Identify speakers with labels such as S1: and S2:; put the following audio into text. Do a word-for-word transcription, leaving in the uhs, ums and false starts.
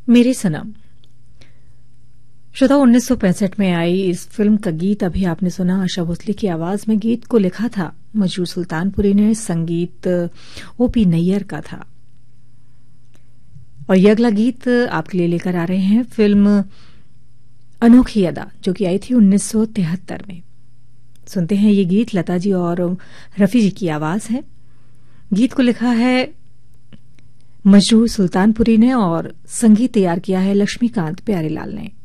S1: मेरे सनम। श्रोता, उन्नीस सौ पैंसठ में आई इस फिल्म का गीत अभी आपने सुना आशा भोसले की आवाज में। गीत को लिखा था मजरूर सुल्तानपुरी ने, संगीत ओपी नैयर का था। और ये अगला गीत आपके लिए लेकर आ रहे हैं फिल्म अनोखी अदा, जो कि आई थी उन्नीस सौ तिहत्तर में। सुनते हैं ये गीत, लता जी और रफी जी की आवाज है। गीत को लिखा है मजरूर सुल्तानपुरी ने और संगीत तैयार किया है लक्ष्मीकांत प्यारेलाल ने।